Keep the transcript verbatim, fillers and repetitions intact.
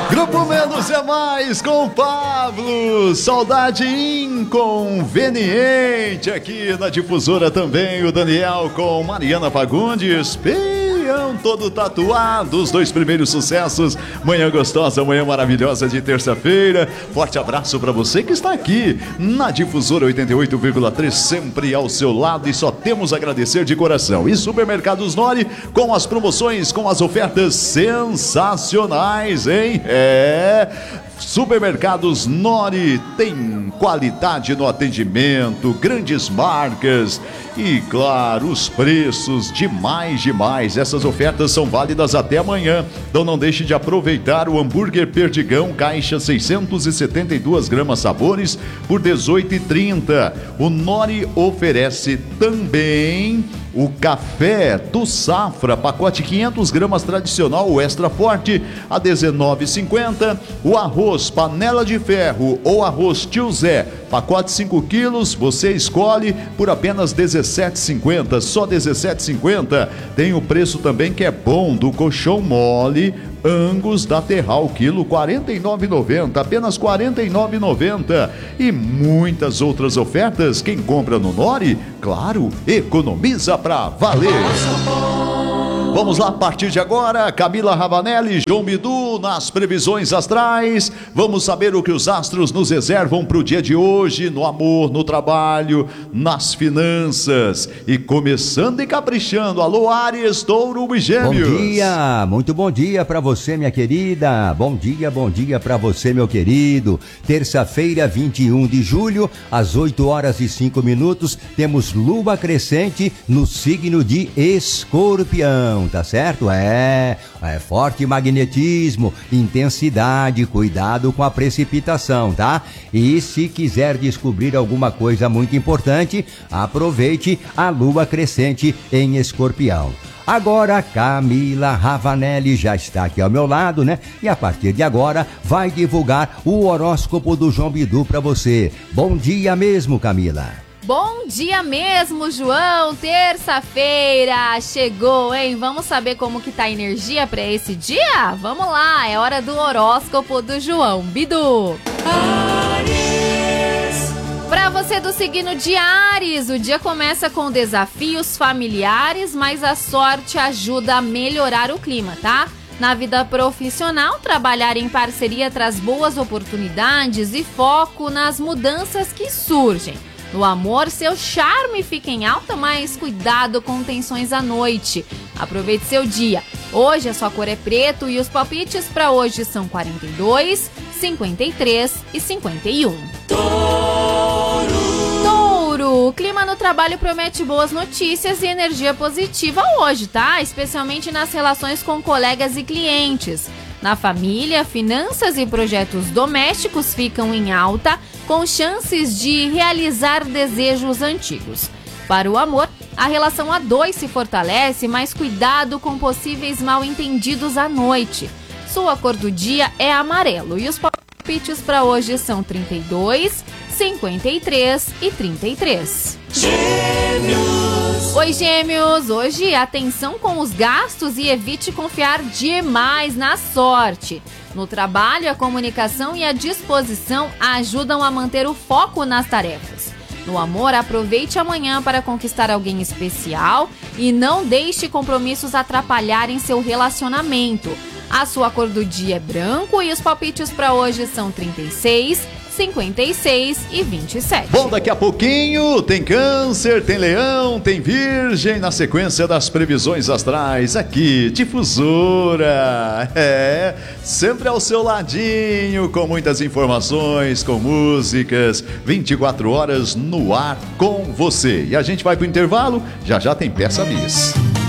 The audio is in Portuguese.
Grupo Menos é Mais com o Pablo, saudade inconveniente. Aqui na Difusora também o Daniel com Mariana Fagundes. Peião todo tatuado, os dois primeiros sucessos. Manhã gostosa, manhã maravilhosa de terça-feira. Forte abraço para você que está aqui na Difusora oitenta e oito vírgula três, sempre ao seu lado, e só temos a agradecer de coração. E Supermercados Nori com as promoções, com as ofertas sensacionais, hein? É... Supermercados Nori tem qualidade no atendimento, grandes marcas e, claro, os preços demais, demais. Essas ofertas são válidas até amanhã, então não deixe de aproveitar o hambúrguer Perdigão, caixa seiscentos e setenta e duas gramas sabores por dezoito reais e trinta centavos. O Nori oferece também o café do Safra, pacote quinhentas gramas tradicional, o extra forte, a dezenove reais e cinquenta centavos. O arroz panela de ferro ou arroz Tio Zé, pacote cinco quilos, você escolhe por apenas dezessete reais e cinquenta centavos, só dezessete reais e cinquenta centavos. Tem o preço também que é bom do colchão mole Angus da Terral, quilo quarenta e nove reais e noventa centavos, apenas quarenta e nove reais e noventa centavos. E muitas outras ofertas. Quem compra no Nori, claro, economiza pra valer. Vamos lá, a partir de agora, Camila Ravanelli, João Bidu nas previsões astrais. Vamos saber o que os astros nos reservam para o dia de hoje, no amor, no trabalho, nas finanças. E começando e caprichando, alô Áries, Touro e Gêmeos. Bom dia, muito bom dia para você, minha querida. Bom dia, bom dia para você, meu querido. Terça-feira, vinte e um de julho, às oito horas e cinco minutos, temos lua crescente no signo de Escorpião. Tá certo? É, é forte magnetismo, intensidade, cuidado com a precipitação, tá? E se quiser descobrir alguma coisa muito importante, aproveite a lua crescente em Escorpião. Agora, Camila Ravanelli já está aqui ao meu lado, né? E a partir de agora vai divulgar o horóscopo do João Bidu para você. Bom dia mesmo, Camila. Bom dia mesmo, João. Terça-feira chegou, hein? Vamos saber como que tá a energia para esse dia? Vamos lá, é hora do horóscopo do João Bidu. Para você do signo de Áries, o dia começa com desafios familiares, mas a sorte ajuda a melhorar o clima, tá? Na vida profissional, trabalhar em parceria traz boas oportunidades e foco nas mudanças que surgem. No amor, seu charme fica em alta, mas cuidado com tensões à noite. Aproveite seu dia. Hoje a sua cor é preto e os palpites para hoje são quarenta e dois, cinquenta e três e cinquenta e um. Touro! Touro! O clima no trabalho promete boas notícias e energia positiva hoje, tá? Especialmente nas relações com colegas e clientes. Na família, finanças e projetos domésticos ficam em alta, com chances de realizar desejos antigos. Para o amor, a relação a dois se fortalece, mas cuidado com possíveis mal-entendidos à noite. Sua cor do dia é amarelo e os palpites para hoje são trinta e dois, cinquenta e três e trinta e três. Gêmeos! Oi, Gêmeos! Hoje, atenção com os gastos e evite confiar demais na sorte. No trabalho, a comunicação e a disposição ajudam a manter o foco nas tarefas. No amor, aproveite amanhã para conquistar alguém especial e não deixe compromissos atrapalharem seu relacionamento. A sua cor do dia é branco e os palpites para hoje são trinta e seis, cinquenta e seis e vinte e sete. Bom, daqui a pouquinho tem Câncer, tem Leão, tem Virgem, na sequência das previsões astrais, aqui, Difusora. É, sempre ao seu ladinho, com muitas informações, com músicas, vinte e quatro horas no ar com você. E a gente vai pro intervalo, já já tem Peça Bis.